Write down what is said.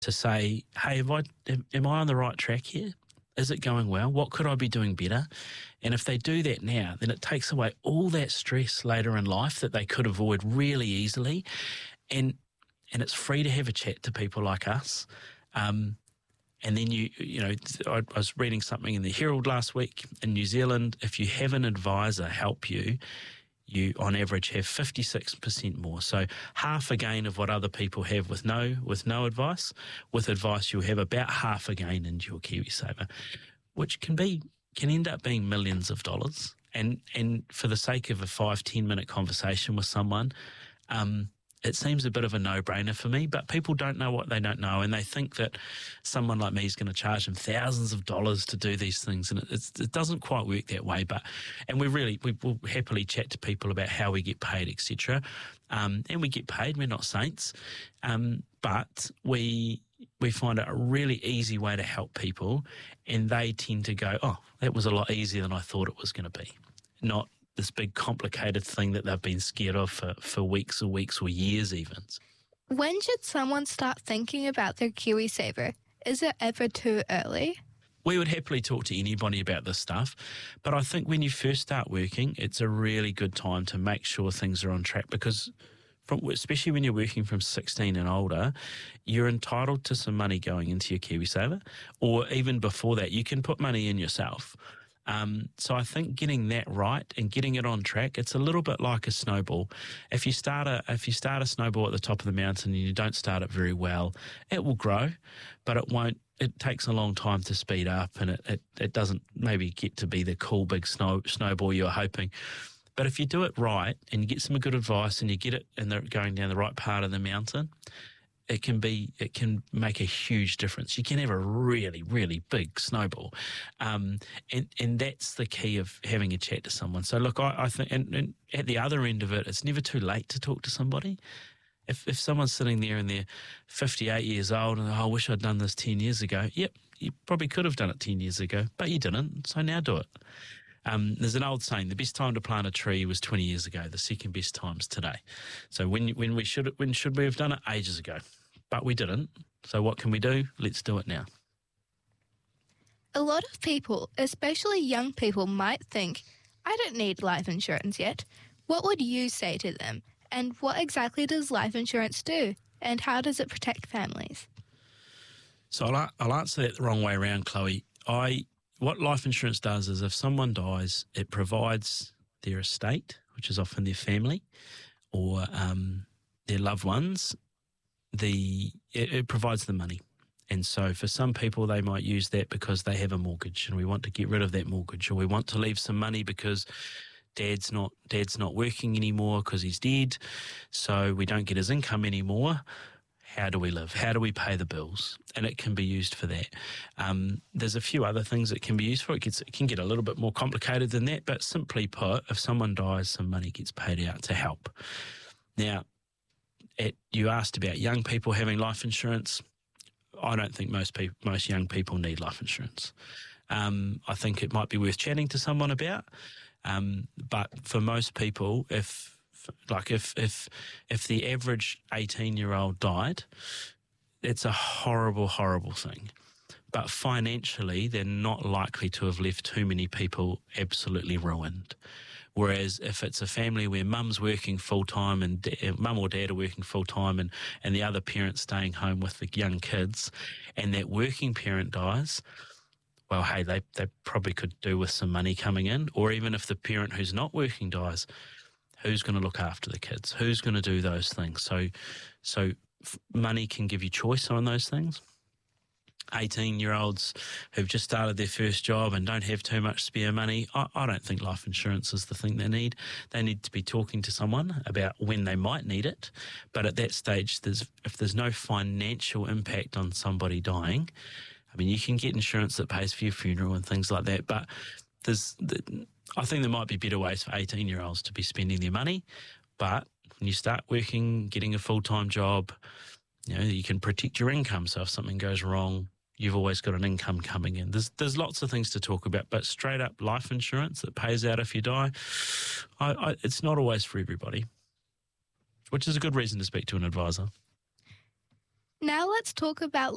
to say, hey, am I on the right track here? Is it going well? What could I be doing better? And if they do that now, then it takes away all that stress later in life that they could avoid really easily. And it's free to have a chat to people like us. And then I was reading something in the Herald last week in New Zealand. If you have an advisor help you, you on average have 56% more. So half a gain of what other people have with no advice. With advice, you'll have about half a gain into your KiwiSaver, which can end up being millions of dollars. And for the sake of a 5-10 minute conversation with someone, it seems a bit of a no-brainer for me, but people don't know what they don't know, and they think that someone like me is going to charge them thousands of dollars to do these things, and it doesn't quite work that way. And we will happily chat to people about how we get paid, etc. And we get paid. We're not saints, but we find it a really easy way to help people, and they tend to go, "Oh, that was a lot easier than I thought it was going to be," not this big complicated thing that they've been scared of for weeks or years even. When should someone start thinking about their KiwiSaver? Is it ever too early? We would happily talk to anybody about this stuff, but I think when you first start working, it's a really good time to make sure things are on track, because especially when you're working from 16 and older, you're entitled to some money going into your KiwiSaver, or even before that, you can put money in yourself. So I think getting that right and getting it on track, it's a little bit like a snowball. If you start a snowball at the top of the mountain and you don't start it very well, it will grow, but it won't. It takes a long time to speed up, and it doesn't maybe get to be the cool big snowball you're hoping. But if you do it right and you get some good advice and you get it and they're going down the right part of the mountain, it can make a huge difference. You can have a really, really big snowball. And that's the key of having a chat to someone. So look, I think, and at the other end of it, it's never too late to talk to somebody. If someone's sitting there and they're 58 years old and, I wish I'd done this 10 years ago. Yep, you probably could have done it 10 years ago, but you didn't, so now do it. There's an old saying, the best time to plant a tree was 20 years ago, the second best time's today. So when should we have done it? Ages ago. But we didn't. So what can we do? Let's do it now. A lot of people, especially young people, might think, I don't need life insurance yet. What would you say to them? And what exactly does life insurance do? And how does it protect families? So I'll answer that the wrong way around, Chloe. What life insurance does is if someone dies, it provides their estate, which is often their family or their loved ones, it provides the money. And so for some people, they might use that because they have a mortgage and we want to get rid of that mortgage, or we want to leave some money because dad's not working anymore because he's dead, so we don't get his income anymore. How do we live? How do we pay the bills? And it can be used for that. There's a few other things it can be used for. It can get a little bit more complicated than that, but simply put, if someone dies, some money gets paid out to help. Now, you asked about young people having life insurance. I don't think most young people need life insurance. I think it might be worth chatting to someone about. But for most people, if the average 18-year-old died, it's a horrible, horrible thing. But financially, they're not likely to have left too many people absolutely ruined. Whereas if it's a family where mum's working full-time and mum or dad are working full-time and the other parent's staying home with the young kids, and that working parent dies, well, hey, they probably could do with some money coming in. Or even if the parent who's not working dies, who's going to look after the kids? Who's going to do those things? So money can give you choice on those things. 18-year-olds who've just started their first job and don't have too much spare money, I don't think life insurance is the thing they need. They need to be talking to someone about when they might need it. But at that stage, if there's no financial impact on somebody dying, I mean, you can get insurance that pays for your funeral and things like that, but I think there might be better ways for 18-year-olds to be spending their money. But when you start working, getting a full-time job, you can protect your income. So if something goes wrong, you've always got an income coming in. There's lots of things to talk about, but straight up life insurance that pays out if you die, it's not always for everybody, which is a good reason to speak to an advisor. Now let's talk about